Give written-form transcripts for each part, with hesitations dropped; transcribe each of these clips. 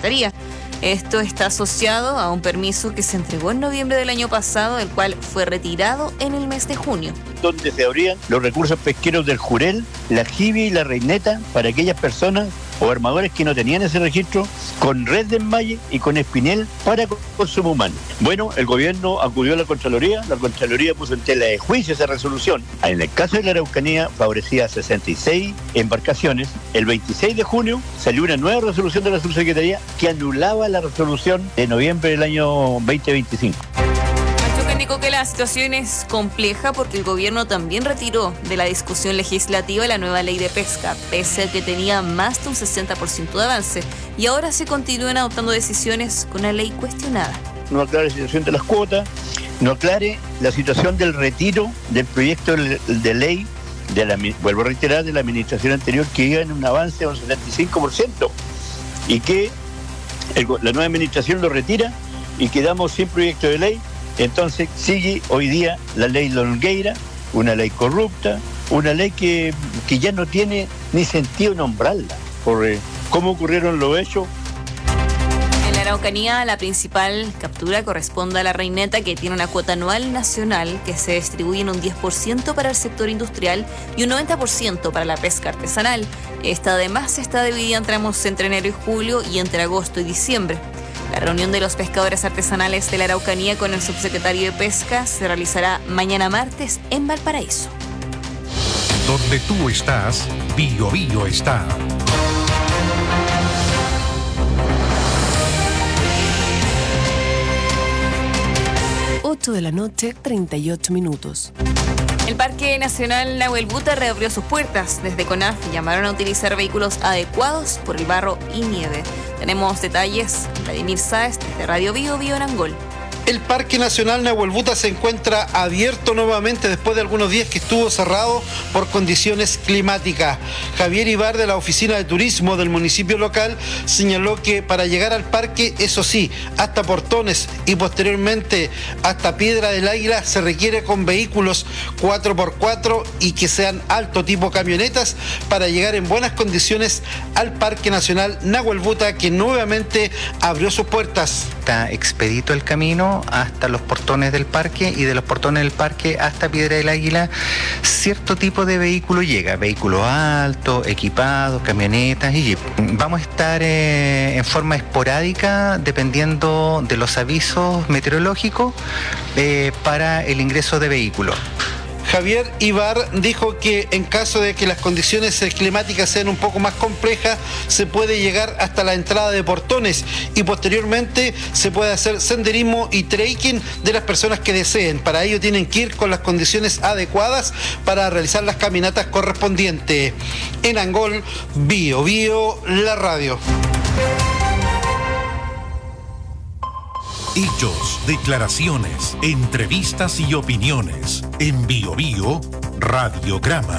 subsecretaría. Esto está asociado a un permiso que se entregó en noviembre del año pasado, el cual fue retirado en el mes de junio. Donde se abrían los recursos pesqueros del Jurel, la Jibia y la Reineta para aquellas personas o armadores que no tenían ese registro, con red de enmalle y con espinel para consumo humano. Bueno, el gobierno acudió a la Contraloría puso en tela de juicio esa resolución. En el caso de la Araucanía favorecía a 66 embarcaciones. El 26 de junio salió una nueva resolución de la subsecretaría que anulaba la resolución de noviembre del año 2025. Indicó que la situación es compleja porque el gobierno también retiró de la discusión legislativa la nueva ley de pesca, pese a que tenía más de un 60% de avance, y ahora se continúan adoptando decisiones con la ley cuestionada. No aclare la situación de las cuotas, no aclare la situación del retiro del proyecto de ley, vuelvo a reiterar, de la administración anterior, que iba en un avance de un 75%, y que la nueva administración lo retira y quedamos sin proyecto de ley. Entonces sigue hoy día la ley Longueira, una ley corrupta, una ley que ya no tiene ni sentido nombrarla, por cómo ocurrieron los hechos. En la Araucanía, la principal captura corresponde a la Reineta, que tiene una cuota anual nacional que se distribuye en un 10% para el sector industrial y un 90% para la pesca artesanal. Esta además está dividida en tramos entre enero y julio y entre agosto y diciembre. La reunión de los pescadores artesanales de la Araucanía con el subsecretario de Pesca se realizará mañana martes en Valparaíso. Donde tú estás, Bío Bío está. De la noche, 38 minutos. El Parque Nacional Nahuel Buta reabrió sus puertas. Desde CONAF llamaron a utilizar vehículos adecuados por el barro y nieve. Tenemos detalles. Vladimir Sáez, de Radio Bío Bío en Angol. El Parque Nacional Nahuel Buta se encuentra abierto nuevamente después de algunos días que estuvo cerrado por condiciones climáticas. Javier Ibar, de la Oficina de Turismo del municipio local, señaló que para llegar al parque, eso sí, hasta Portones y posteriormente hasta Piedra del Águila, se requiere con vehículos 4x4 y que sean alto tipo camionetas para llegar en buenas condiciones al Parque Nacional Nahuel Buta, que nuevamente abrió sus puertas. Está expedito el camino hasta los portones del parque, y de los portones del parque hasta Piedra del Águila cierto tipo de vehículo llega, vehículos altos, equipados, camionetas y jeep. Vamos a estar en forma esporádica dependiendo de los avisos meteorológicos para el ingreso de vehículos. Javier Ibar dijo que en caso de que las condiciones climáticas sean un poco más complejas, se puede llegar hasta la entrada de Portones y posteriormente se puede hacer senderismo y trekking de las personas que deseen. Para ello tienen que ir con las condiciones adecuadas para realizar las caminatas correspondientes. En Angol, Bío Bío, la radio. Hechos, declaraciones, entrevistas y opiniones. En Bío Bío, Radiograma.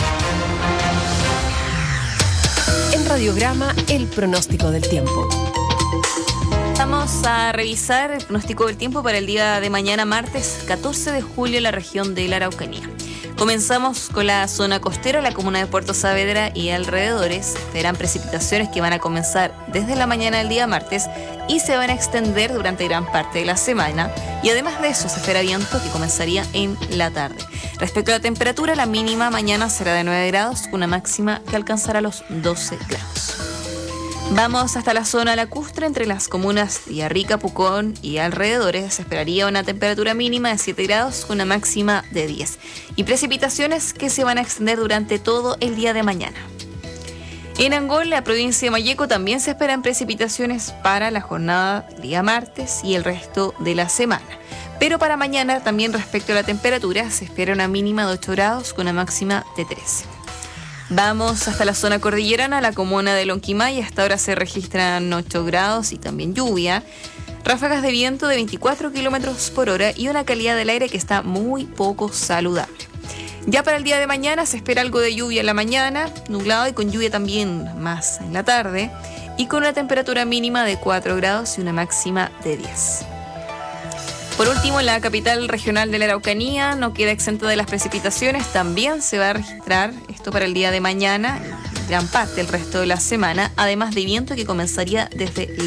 En Radiograma, el pronóstico del tiempo. Vamos a revisar el pronóstico del tiempo para el día de mañana, martes 14 de julio, en la región de la Araucanía. Comenzamos con la zona costera, la comuna de Puerto Saavedra y alrededores. Serán precipitaciones que van a comenzar desde la mañana del día martes y se van a extender durante gran parte de la semana. Y además de eso, se espera viento que comenzaría en la tarde. Respecto a la temperatura, la mínima mañana será de 9 grados, una máxima que alcanzará los 12 grados. Vamos hasta la zona lacustre, entre las comunas de Villarrica, Pucón y alrededores. Se esperaría una temperatura mínima de 7 grados, una máxima de 10. Y precipitaciones que se van a extender durante todo el día de mañana. En Angol, la provincia de Malleco, también se esperan precipitaciones para la jornada del día martes y el resto de la semana. Pero para mañana, también respecto a la temperatura, se espera una mínima de 8 grados con una máxima de 13. Vamos hasta la zona cordillerana, la comuna de Lonquimay. Hasta ahora se registran 8 grados y también lluvia. Ráfagas de viento de 24 kilómetros por hora y una calidad del aire que está muy poco saludable. Ya para el día de mañana se espera algo de lluvia en la mañana, nublado y con lluvia también más en la tarde, y con una temperatura mínima de 4 grados y una máxima de 10. Por último, la capital regional de la Araucanía no queda exenta de las precipitaciones. También se va a registrar esto para el día de mañana, gran parte del resto de la semana, además de viento que comenzaría desde la